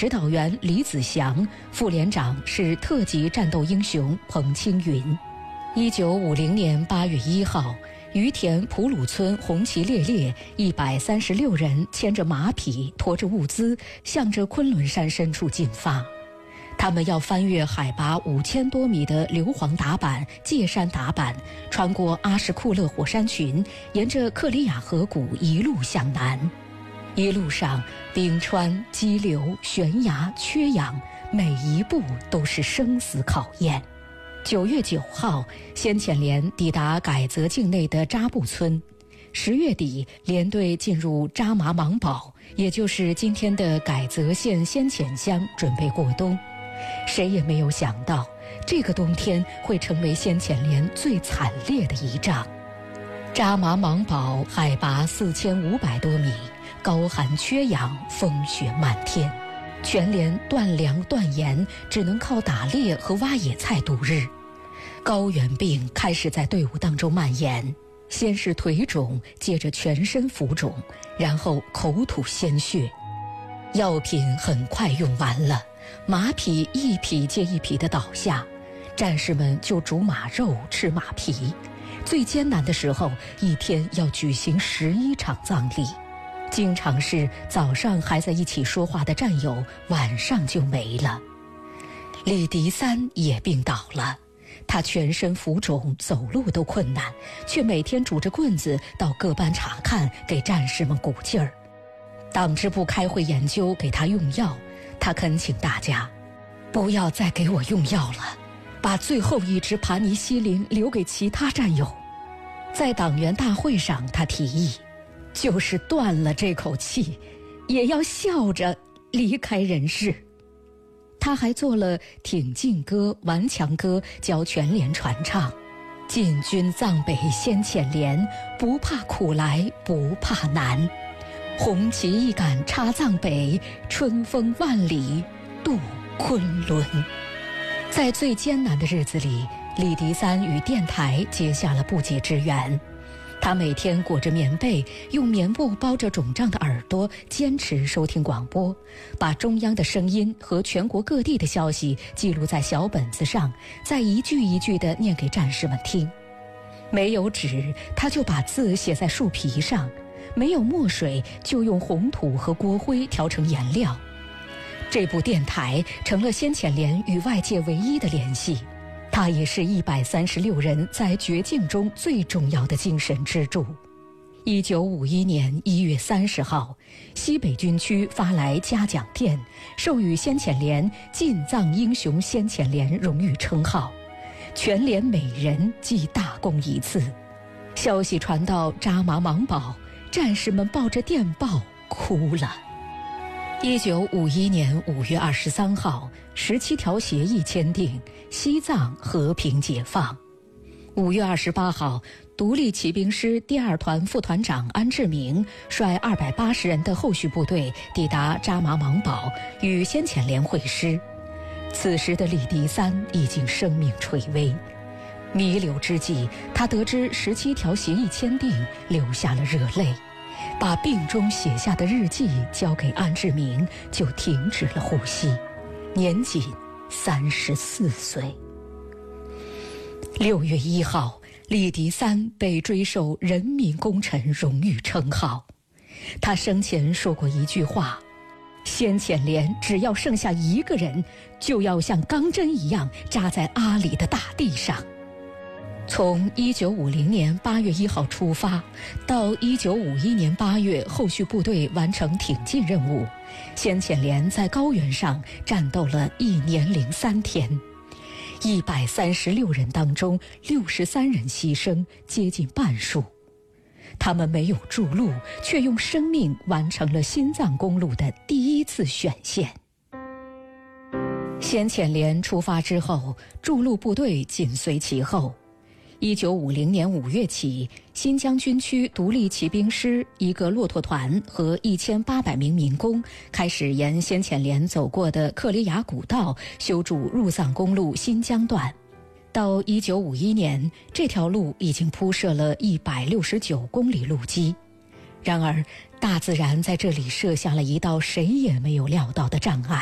指导员李子祥，副连长是特级战斗英雄彭青云。1950年8月1号，于田普鲁村红旗猎猎136人牵着马匹，驮着物资，向着昆仑山深处进发。他们要翻越海拔5000多米的硫磺达坂、界山达坂，穿过阿什库勒火山群，沿着克里亚河谷一路向南。一路上，冰川、激流、悬崖、缺氧，每一步都是生死考验。9月9号，先遣连抵达改则境内的扎布村。10月底，连队进入扎麻芒堡，也就是今天的改则县先遣乡，准备过冬。谁也没有想到，这个冬天会成为先遣连最惨烈的一仗。扎麻芒堡海拔4500多米，高寒缺氧，风雪漫天，全连断粮断盐，只能靠打猎和挖野菜度日。高原病开始在队伍当中蔓延，先是腿肿，接着全身浮肿，然后口吐鲜血。药品很快用完了，马匹一匹接一匹地倒下，战士们就煮马肉吃马皮。最艰难的时候，一天要举行11场葬礼，经常是早上还在一起说话的战友，晚上就没了。李迪三也病倒了，他全身浮肿，走路都困难，却每天拄着棍子到各班查看，给战士们鼓劲儿。党支部开会研究给他用药，他恳请大家不要再给我用药了，把最后一支盘尼西林留给其他战友。在党员大会上，他提议，就是断了这口气，也要笑着离开人世。他还做了挺进歌、顽强歌，教全连传唱。进军藏北先遣连，不怕苦来不怕难，红旗一杆插藏北，春风万里渡昆仑。在最艰难的日子里，李迪三与电台结下了不解之缘。他每天裹着棉被，用棉布包着肿胀的耳朵，坚持收听广播，把中央的声音和全国各地的消息记录在小本子上，再一句一句地念给战士们听。没有纸，他就把字写在树皮上；没有墨水，就用红土和锅灰调成颜料。这部电台成了先遣连与外界唯一的联系，它也是136人在绝境中最重要的精神支柱。1951年1月30号，西北军区发来嘉奖电，授予先遣连进藏英雄先遣连荣誉称号，全连每人记大功一次。消息传到扎麻芒堡，战士们抱着电报哭了。1951年5月23号，17条协议签订，西藏和平解放。5月28号，独立骑兵师第2团副团长安志明率280人的后续部队抵达扎麻芒堡，与先遣连会师。此时的李迪三已经生命垂危，弥留之际，他得知17条协议签订，流下了热泪。把病中写下的日记交给安志明，就停止了呼吸，年仅34岁。6月1号，李迪三被追授人民功臣荣誉称号。他生前说过一句话：先遣连只要剩下一个人，就要像钢针一样扎在阿里的大地上。从1950年8月1号出发，到1951年8月后续部队完成挺进任务，先遣连在高原上战斗了1年03天。136人当中，63人牺牲，接近半数。他们没有筑路，却用生命完成了新藏公路的第一次选线。先遣连出发之后，筑路部队紧随其后。1950年5月起，新疆军区独立骑兵师1个骆驼团和1800名民工开始沿先遣连走过的克里雅古道修筑入藏公路新疆段。到1951年，这条路已经铺设了169公里路基。然而，大自然在这里设下了一道谁也没有料到的障碍。